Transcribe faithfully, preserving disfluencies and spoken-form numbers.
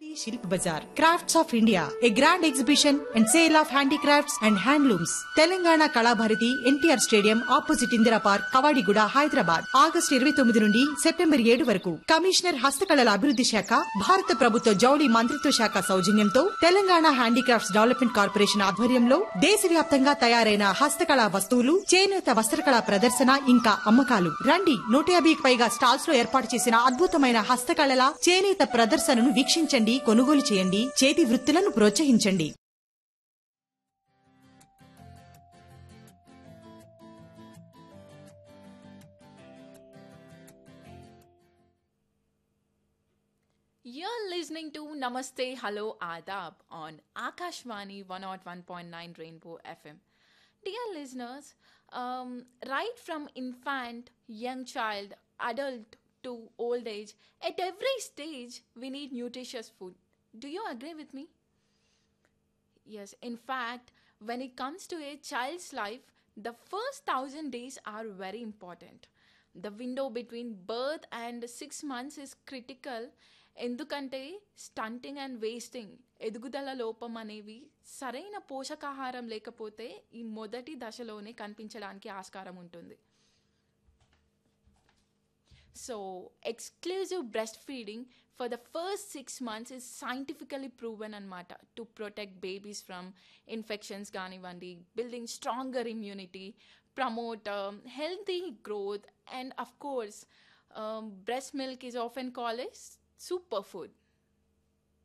Shilp Bazaar, Crafts of India, a grand exhibition and sale of handicrafts and handlooms. Telangana Kalabharathi NTR stadium opposite Indira park Kavadiguda Hyderabad August ఇరవై తొమ్మిది నుండి September ఏడు వరకు. Commissioner హస్తకళల అభివృద్ధి శాఖ భారత ప్రభుత్వ జౌళి మంత్రిత్వ శాఖ సౌజన్యంతో తెలంగాణ హ్యాండీక్రాఫ్ట్స్ డెవలప్మెంట్ కార్పొరేషన్ ఆధ్వర్యంలో దేశవ్యాప్తంగా తయారైన హస్తకళా వస్తువులు, చేనేత వస్త్రకళా ప్రదర్శన ఇంకా అమ్మకాలు. రండి, నూట యాభైకి పైగా స్టాల్స్ లో ఏర్పాటు చేసిన అద్భుతమైన హస్తకళల, చేనేత ప్రదర్శనను వీక్షించండి, కొనుగోలు చేయండి, చేతి వృత్తులను ప్రోత్సహించండి. You're listening to Namaste Hello Adab on Akashvani one oh one point nine Rainbow F M. Dear listeners, um, right from infant, young child, adult to old age, at every stage we need nutritious food. Do you agree with me? Yes, in fact, when it comes to a child's life, the first thousand days are very important. The window between birth and six months is critical. ఎందుకంటే stunting and wasting, ఎదుగుదల లోపం అనేవి సరైన పోషకాహారం లేకపోతే ఈ మొదటి దశలోనే కనిపించడానికి ఆస్కారం ఉంటుంది. So exclusive breast feeding for the first six months is scientifically proven అనమాట, to protect babies from infections కానివ్వండి, building stronger immunity, promote healthy growth, and of course breast milk is often called a superfood.